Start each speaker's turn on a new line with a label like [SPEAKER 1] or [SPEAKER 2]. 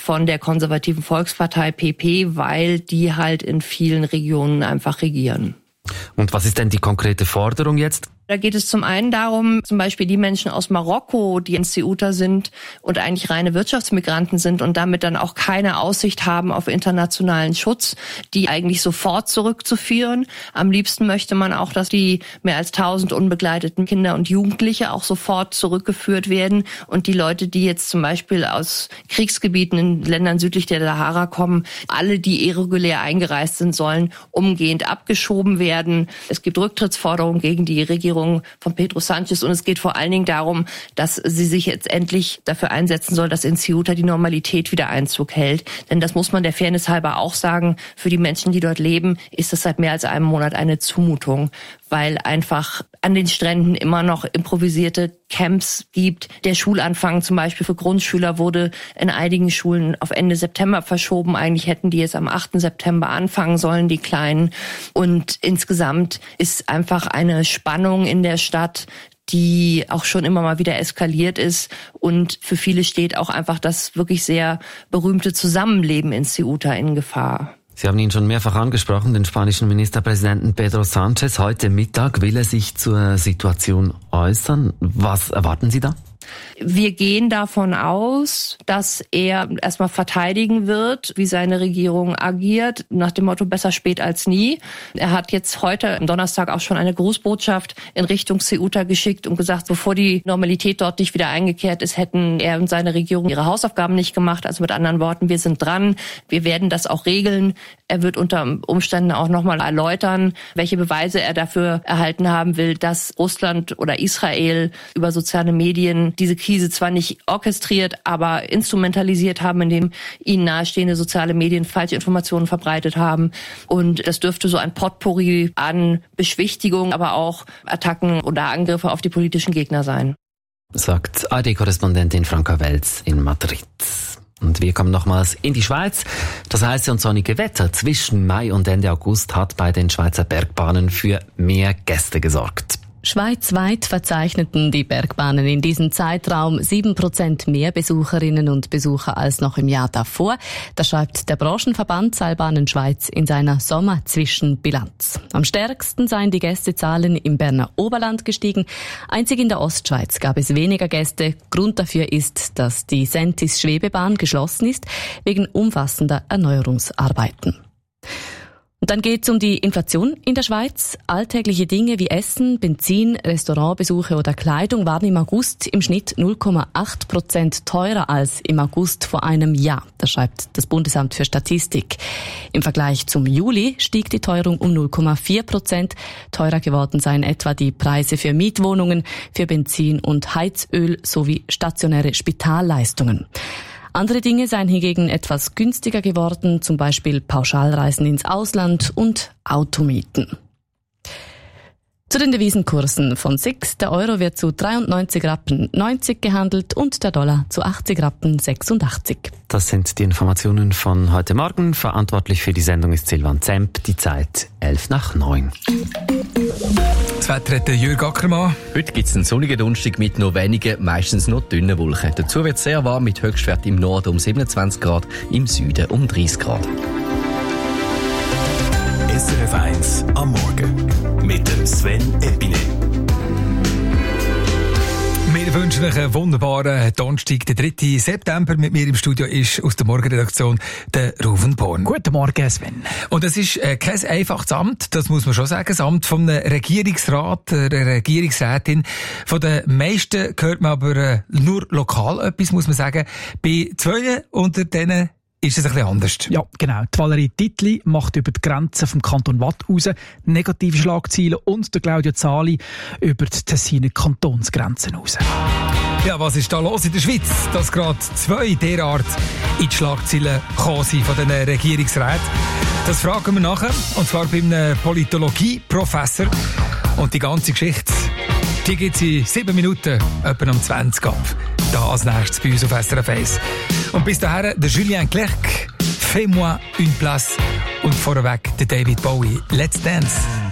[SPEAKER 1] von der konservativen Volkspartei PP, weil die halt in vielen Regionen einfach regieren.
[SPEAKER 2] Und was ist denn die konkrete Forderung jetzt?
[SPEAKER 1] Da geht es zum einen darum, zum Beispiel die Menschen aus Marokko, die in Ceuta sind und eigentlich reine Wirtschaftsmigranten sind und damit dann auch keine Aussicht haben auf internationalen Schutz, die eigentlich sofort zurückzuführen. Am liebsten möchte man auch, dass die mehr als 1000 unbegleiteten Kinder und Jugendliche auch sofort zurückgeführt werden und die Leute, die jetzt zum Beispiel aus Kriegsgebieten in Ländern südlich der Sahara kommen, alle, die irregulär eingereist sind, sollen umgehend abgeschoben werden. Es gibt Rücktrittsforderungen gegen die Regierung von Pedro Sánchez und es geht vor allen Dingen darum, dass sie sich jetzt endlich dafür einsetzen soll, dass in Ceuta die Normalität wieder Einzug hält. Denn das muss man der Fairness halber auch sagen, für die Menschen, die dort leben, ist das seit mehr als einem Monat eine Zumutung, weil einfach an den Stränden immer noch improvisierte Camps gibt. Der Schulanfang zum Beispiel für Grundschüler wurde in einigen Schulen auf Ende September verschoben. Eigentlich hätten die jetzt am 8. September anfangen sollen, die Kleinen. Und insgesamt ist einfach eine Spannung in der Stadt, die auch schon immer mal wieder eskaliert ist. Und für viele steht auch einfach das wirklich sehr berühmte Zusammenleben in Ceuta in Gefahr.
[SPEAKER 2] Sie haben ihn schon mehrfach angesprochen, den spanischen Ministerpräsidenten Pedro Sánchez. Heute Mittag will er sich zur Situation äußern. Was erwarten Sie da?
[SPEAKER 1] Wir gehen davon aus, dass er erstmal verteidigen wird, wie seine Regierung agiert, nach dem Motto besser spät als nie. Er hat jetzt heute am Donnerstag auch schon eine Grußbotschaft in Richtung Ceuta geschickt und gesagt, bevor die Normalität dort nicht wieder eingekehrt ist, hätten er und seine Regierung ihre Hausaufgaben nicht gemacht. Also mit anderen Worten, wir sind dran, wir werden das auch regeln. Er wird unter Umständen auch nochmal erläutern, welche Beweise er dafür erhalten haben will, dass Russland oder Israel über soziale Medien diese Krise zwar nicht orchestriert, aber instrumentalisiert haben, indem ihnen nahestehende soziale Medien falsche Informationen verbreitet haben. Und das dürfte so ein Potpourri an Beschwichtigung, aber auch Attacken oder Angriffe auf die politischen Gegner sein.
[SPEAKER 2] Sagt ARD-Korrespondentin Franka Welz in Madrid. Und wir kommen nochmals in die Schweiz. Das heiße und sonnige Wetter zwischen Mai und Ende August hat bei den Schweizer Bergbahnen für mehr Gäste gesorgt.
[SPEAKER 3] Schweizweit verzeichneten die Bergbahnen in diesem Zeitraum 7% mehr Besucherinnen und Besucher als noch im Jahr davor. Das schreibt der Branchenverband Seilbahnen Schweiz in seiner Sommerzwischenbilanz. Am stärksten seien die Gästezahlen im Berner Oberland gestiegen. Einzig in der Ostschweiz gab es weniger Gäste. Grund dafür ist, dass die Sentis-Schwebebahn geschlossen ist, wegen umfassender Erneuerungsarbeiten. Und dann geht es um die Inflation in der Schweiz. Alltägliche Dinge wie Essen, Benzin, Restaurantbesuche oder Kleidung waren im August im Schnitt 0,8% teurer als im August vor einem Jahr. Das schreibt das Bundesamt für Statistik. Im Vergleich zum Juli stieg die Teuerung um 0,4%. Teurer geworden seien etwa die Preise für Mietwohnungen, für Benzin und Heizöl sowie stationäre Spitalleistungen. Andere Dinge seien hingegen etwas günstiger geworden, zum Beispiel Pauschalreisen ins Ausland und Automieten. Zu den Devisenkursen von SIX. Der Euro wird zu 93,90 Rappen gehandelt und der Dollar zu 80,86 Rappen.
[SPEAKER 2] Das sind die Informationen von heute Morgen. Verantwortlich für die Sendung ist Silvan Zemp. Die Zeit 8:55.
[SPEAKER 4] Das Wetter hat Jürg Ackermann.
[SPEAKER 5] Heute gibt es einen sonnigen Donnerstag mit nur wenigen, meistens nur dünnen Wolken. Dazu wird es sehr warm mit Höchstwert im Norden um 27 Grad, im Süden um 30 Grad.
[SPEAKER 6] SRF 1 am Morgen mit dem Sven Eppine.
[SPEAKER 4] Wir wünschen euch einen wunderbaren Donnerstag, den 3. September. Mit mir im Studio ist aus der Morgenredaktion der Ruven Born.
[SPEAKER 7] Guten Morgen, Sven.
[SPEAKER 4] Und es ist kein einfaches Amt, das muss man schon sagen. Das Amt von einem Regierungsrat, einer Regierungsrätin. Von den meisten hört man aber nur lokal etwas, muss man sagen. Bei 2 unter denen ist es ein bisschen anders.
[SPEAKER 7] Ja, genau. Die Valerie Titli macht über die Grenzen vom Kanton Waadt raus negative Schlagzeilen und der Claudio Zali über die Tessiner Kantonsgrenzen raus.
[SPEAKER 4] Ja, was ist da los in der Schweiz, dass gerade 2 derart in die Schlagzeilen gekommen sind von den Regierungsräten? Das fragen wir nachher, und zwar bei einem Politologie-Professor. Und die ganze Geschichte, die gibt es in 7 Minuten, etwa um 20 ab. Da als nächstes bei uns auf SRF 1. Und bis dahin der Julien Clerc, Fais-moi une place. Und vorweg der David Bowie, Let's Dance.